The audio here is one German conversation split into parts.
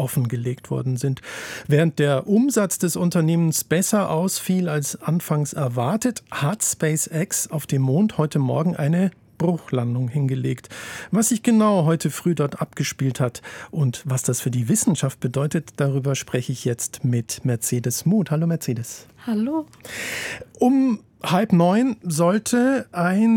offengelegt worden sind. Während der Umsatz des Unternehmens besser ausfiel als anfangs erwartet, hat SpaceX auf dem Mond heute Morgen eine Bruchlandung hingelegt. Was sich genau heute früh dort abgespielt hat und was das für die Wissenschaft bedeutet, darüber spreche ich jetzt mit Mercedes Muth. Hallo Mercedes. Hallo. Um 8:30 sollte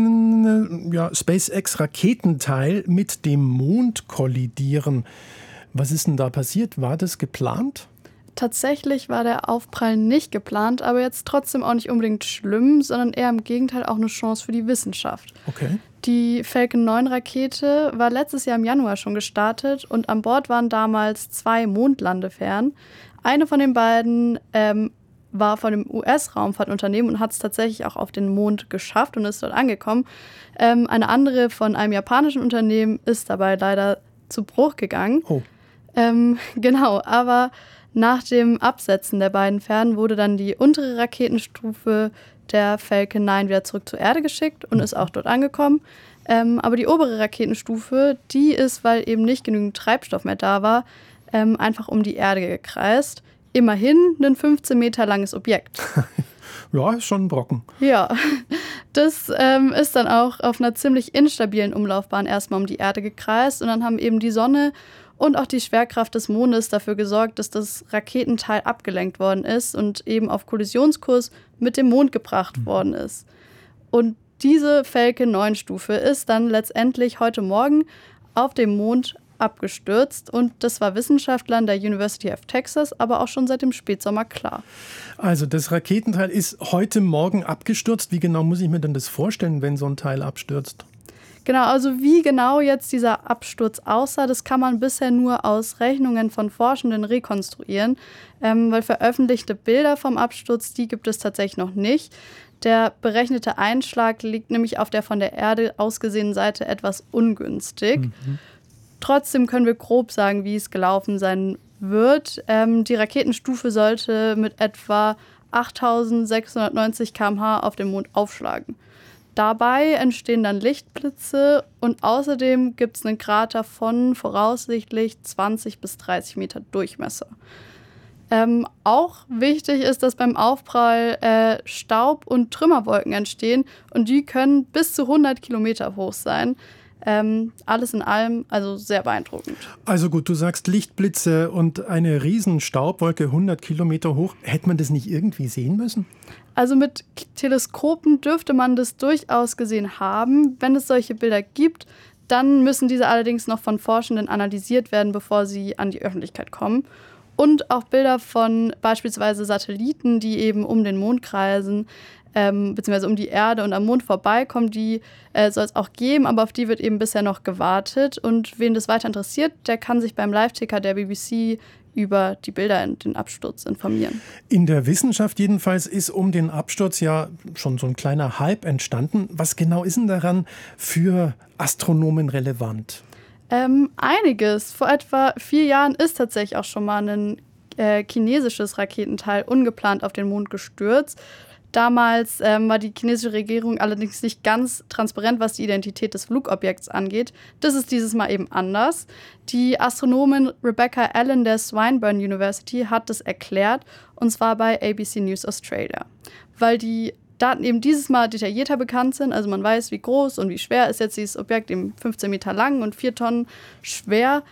ein SpaceX-Raketenteil mit dem Mond kollidieren. Was ist denn da passiert? War das geplant? Tatsächlich war der Aufprall nicht geplant, aber jetzt trotzdem auch nicht unbedingt schlimm, sondern eher im Gegenteil auch eine Chance für die Wissenschaft. Okay. Die Falcon 9 Rakete war letztes Jahr im Januar schon gestartet und an Bord waren damals 2 Mondlandefähren. Eine von den beiden war von dem US-Raumfahrtunternehmen und hat es tatsächlich auch auf den Mond geschafft und ist dort angekommen. Eine andere von einem japanischen Unternehmen ist dabei leider zu Bruch gegangen. Oh. Genau, aber nach dem Absetzen der beiden Fähren wurde dann die untere Raketenstufe der Falcon 9 wieder zurück zur Erde geschickt und ist auch dort angekommen. Aber die obere Raketenstufe, die ist, weil eben nicht genügend Treibstoff mehr da war, einfach um die Erde gekreist. Immerhin ein 15 Meter langes Objekt. Ja, ist schon ein Brocken. Ja, das ist dann auch auf einer ziemlich instabilen Umlaufbahn erstmal um die Erde gekreist. Und dann haben eben die Sonne und auch die Schwerkraft des Mondes dafür gesorgt, dass das Raketenteil abgelenkt worden ist und eben auf Kollisionskurs mit dem Mond gebracht worden ist. Und diese Falcon 9 Stufe ist dann letztendlich heute Morgen auf dem Mond abgestürzt. Und das war Wissenschaftlern der University of Texas aber auch schon seit dem Spätsommer klar. Also das Raketenteil ist heute Morgen abgestürzt. Wie genau muss ich mir denn das vorstellen, wenn so ein Teil abstürzt? Genau, also wie genau jetzt dieser Absturz aussah, das kann man bisher nur aus Rechnungen von Forschenden rekonstruieren, weil veröffentlichte Bilder vom Absturz, die gibt es tatsächlich noch nicht. Der berechnete Einschlag liegt nämlich auf der von der Erde aus gesehenen Seite etwas ungünstig. Trotzdem können wir grob sagen, wie es gelaufen sein wird. Die Raketenstufe sollte mit etwa 8.690 km/h auf dem Mond aufschlagen. Dabei entstehen dann Lichtblitze und außerdem gibt es einen Krater von voraussichtlich 20 bis 30 Meter Durchmesser. Auch wichtig ist, dass beim Aufprall Staub- und Trümmerwolken entstehen und die können bis zu 100 Kilometer hoch sein. Alles in allem also sehr beeindruckend. Also gut, du sagst Lichtblitze und eine riesen Staubwolke 100 Kilometer hoch. Hätte man das nicht irgendwie sehen müssen? Also mit Teleskopen dürfte man das durchaus gesehen haben. Wenn es solche Bilder gibt, dann müssen diese allerdings noch von Forschenden analysiert werden, bevor sie an die Öffentlichkeit kommen. Und auch Bilder von beispielsweise Satelliten, die eben um den Mond kreisen, beziehungsweise um die Erde und am Mond vorbeikommen, die soll es auch geben, aber auf die wird eben bisher noch gewartet. Und wen das weiter interessiert, der kann sich beim Live-Ticker der BBC über die Bilder und den Absturz informieren. In der Wissenschaft jedenfalls ist um den Absturz ja schon so ein kleiner Hype entstanden. Was genau ist denn daran für Astronomen relevant? Einiges. Vor etwa 4 Jahren ist tatsächlich auch schon mal ein chinesisches Raketenteil ungeplant auf den Mond gestürzt. Damals war die chinesische Regierung allerdings nicht ganz transparent, was die Identität des Flugobjekts angeht. Das ist dieses Mal eben anders. Die Astronomin Rebecca Allen der Swinburne University hat das erklärt, und zwar bei ABC News Australia. Weil die Daten eben dieses Mal detaillierter bekannt sind, also man weiß, wie groß und wie schwer ist jetzt dieses Objekt, eben 15 Meter lang und 4 Tonnen schwer.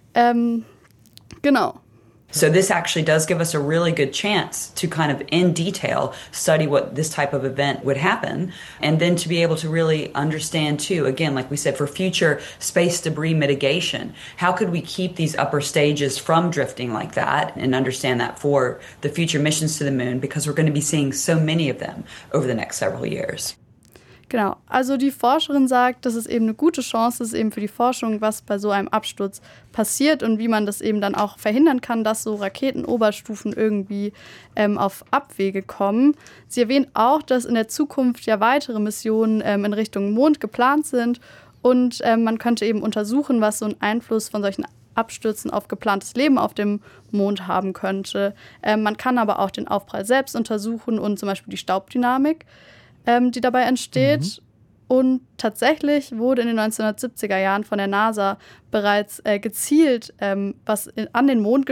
Genau. So this actually does give us a really good chance to kind of in detail study what this type of event would happen, and then to be able to really understand too, again, like we said, for future space debris mitigation, how could we keep these upper stages from drifting like that and understand that for the future missions to the moon, because we're going to be seeing so many of them over the next several years. Genau, also die Forscherin sagt, dass es eben eine gute Chance ist eben für die Forschung, was bei so einem Absturz passiert und wie man das eben dann auch verhindern kann, dass so Raketenoberstufen irgendwie auf Abwege kommen. Sie erwähnt auch, dass in der Zukunft ja weitere Missionen in Richtung Mond geplant sind und man könnte eben untersuchen, was so ein Einfluss von solchen Abstürzen auf geplantes Leben auf dem Mond haben könnte. Man kann aber auch den Aufprall selbst untersuchen und zum Beispiel die Staubdynamik, die dabei entsteht. Und tatsächlich wurde in den 1970er Jahren von der NASA bereits gezielt was an den Mond